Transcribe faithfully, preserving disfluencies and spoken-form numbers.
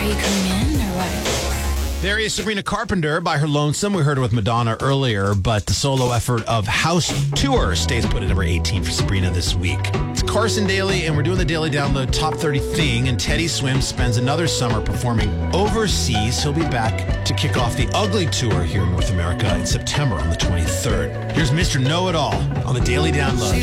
Are you coming in or what? There is Sabrina Carpenter by her lonesome. We heard her with Madonna earlier, but the solo effort of House Tour stays put at number eighteen for Sabrina this week. It's Carson Daly, and we're doing the Daily Download Top thirty thing, and Teddy Swim spends another summer performing overseas. He'll be back to kick off the Ugly Tour here in North America in September on the twenty-third. Here's Mister Know-It-All on the Daily Download.